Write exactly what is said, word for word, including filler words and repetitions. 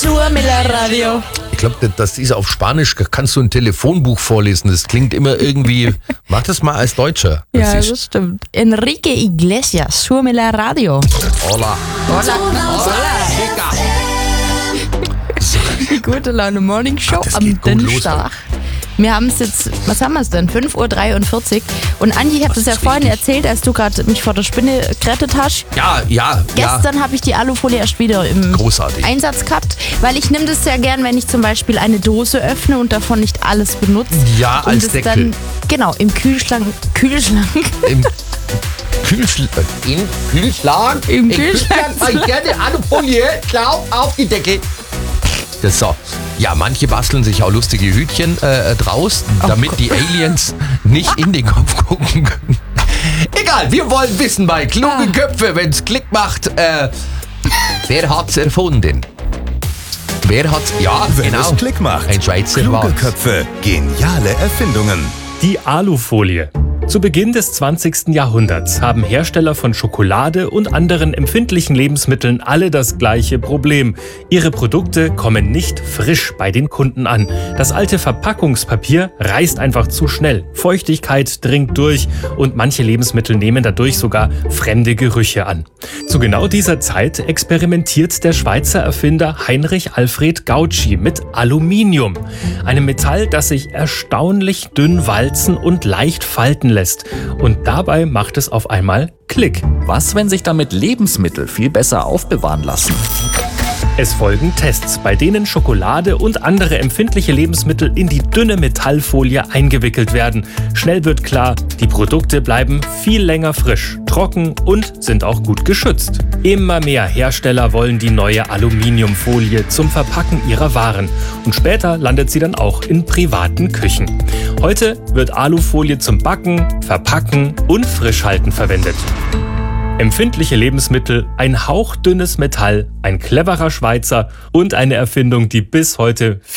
Surmiller Radio. Ich glaube, das ist auf Spanisch, kannst du ein Telefonbuch vorlesen. Das klingt immer irgendwie, mach das mal als Deutscher. Das Ja, ist, das stimmt. Enrique Iglesias, Surmiller Radio. Hola. Hola, hola. Die gute Laune Morning Show Ach, das am geht gut los, Dienstag. Wir haben es jetzt, was haben wir es denn? fünf Uhr dreiundvierzig. Und Andi, ich habe Das das ja ist vorhin richtig. erzählt, als du gerade mich vor der Spinne gerettet hast. Ja, ja, ja. Gestern habe ich die Alufolie erst wieder im Großartig. Einsatz gehabt, weil ich nehme das sehr gern, wenn ich zum Beispiel eine Dose öffne und davon nicht alles benutze. Ja, und als es Deckel. dann genau im Kühlschrank, Kühlschrank, Im Kühlschrank. Im Kühlschrank? Im Kühlschrank. mache ich gerne Alufolie, klau auf die Decke. Das ist so. Ja, manche basteln sich auch lustige Hütchen äh, draus, damit Gott. die Aliens nicht in den Kopf gucken können. Egal, wir wollen wissen bei Kluge Ah. Köpfe, wenn's Klick macht, äh, wer hat's erfunden? Wer hat's? Ja, Wenn genau. es Klick macht. Ein Schweizer Kluge war's. Köpfe, geniale Erfindungen. Die Alufolie. Zu Beginn des zwanzigsten Jahrhunderts haben Hersteller von Schokolade und anderen empfindlichen Lebensmitteln alle das gleiche Problem. Ihre Produkte kommen nicht frisch bei den Kunden an. Das alte Verpackungspapier reißt einfach zu schnell. Feuchtigkeit dringt durch und manche Lebensmittel nehmen dadurch sogar fremde Gerüche an. Zu genau dieser Zeit experimentiert der Schweizer Erfinder Heinrich Alfred Gautschi mit Aluminium. Einem Metall, das sich erstaunlich dünn walzen und leicht falten lässt. Und dabei macht es auf einmal Klick. Was, wenn sich damit Lebensmittel viel besser aufbewahren lassen? Es folgen Tests, bei denen Schokolade und andere empfindliche Lebensmittel in die dünne Metallfolie eingewickelt werden. Schnell wird klar, die Produkte bleiben viel länger frisch, trocken und sind auch gut geschützt. Immer mehr Hersteller wollen die neue Aluminiumfolie zum Verpacken ihrer Waren. Und später landet sie dann auch in privaten Küchen. Heute wird Alufolie zum Backen, Verpacken und Frischhalten verwendet. Empfindliche Lebensmittel, ein hauchdünnes Metall, ein cleverer Schweizer und eine Erfindung, die bis heute